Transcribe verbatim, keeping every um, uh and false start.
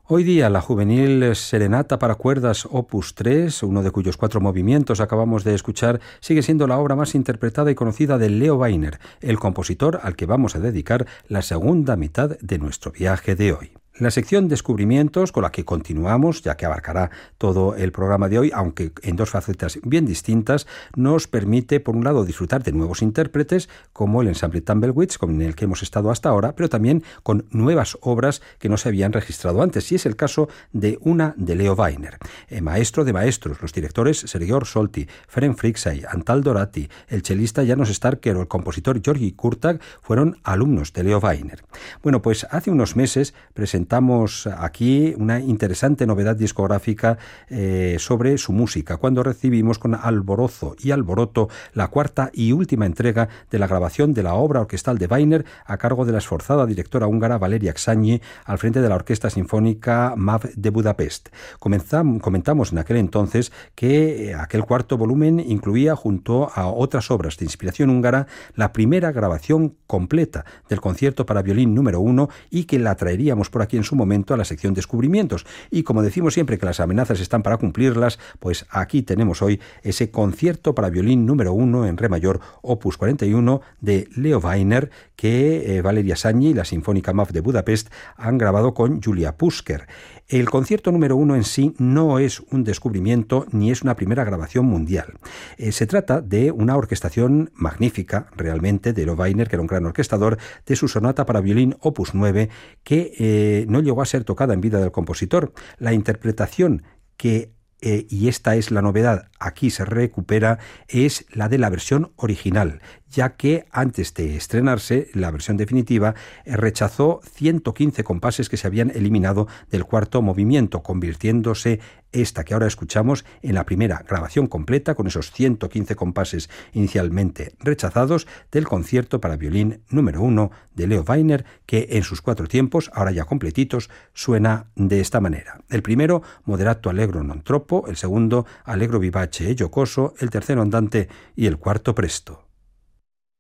Hoy día la juvenil Serenata para cuerdas Opus tres, uno de cuyos cuatro movimientos acabamos de escuchar, sigue siendo la obra más interpretada y conocida de Leo Weiner, el compositor al que vamos a dedicar la segunda mitad de nuestro viaje de hoy. La sección Descubrimientos, con la que continuamos, ya que abarcará todo el programa de hoy, aunque en dos facetas bien distintas, nos permite, por un lado, disfrutar de nuevos intérpretes, como el ensamble Tumblewitz, con el que hemos estado hasta ahora, pero también con nuevas obras que no se habían registrado antes, y es el caso de una de Leo Weiner. El maestro de maestros, los directores Sergei Orsolti, Ferenc Fricsay, Antal Dorati, el chelista János Starker o el compositor György Kurtág fueron alumnos de Leo Weiner. Bueno, pues hace unos meses presentamos Presentamos aquí una interesante novedad discográfica eh, sobre su música, cuando recibimos con alborozo y alboroto la cuarta y última entrega de la grabación de la obra orquestal de Weiner a cargo de la esforzada directora húngara Valeria Csányi al frente de la Orquesta Sinfónica M A V de Budapest. Comenzam, comentamos en aquel entonces que eh, aquel cuarto volumen incluía, junto a otras obras de inspiración húngara, la primera grabación completa del concierto para violín número uno y que la traeríamos por aquí en su momento a la sección Descubrimientos. Y como decimos siempre que las amenazas están para cumplirlas, pues aquí tenemos hoy ese concierto para violín número uno en re mayor, opus cuarenta y uno, de Leo Weiner, que eh, Valeria Csányi y la Sinfónica M A V de Budapest han grabado con Julia Pusker. El concierto número uno en sí no es un descubrimiento ni es una primera grabación mundial. Eh, se trata de una orquestación magnífica, realmente, de Leo Weiner, que era un gran orquestador, de su sonata para violín opus nueve, que eh, no llegó a ser tocada en vida del compositor. La interpretación que Eh, y esta es la novedad, aquí se recupera, es la de la versión original, ya que antes de estrenarse, la versión definitiva eh, rechazó ciento quince compases que se habían eliminado del cuarto movimiento, convirtiéndose esta que ahora escuchamos en la primera grabación completa, con esos ciento quince compases inicialmente rechazados, del concierto para violín número uno de Leo Weiner, que en sus cuatro tiempos, ahora ya completitos, suena de esta manera. El primero, moderato allegro non troppo, el segundo, allegro vivace e giocoso, el tercero andante y el cuarto presto.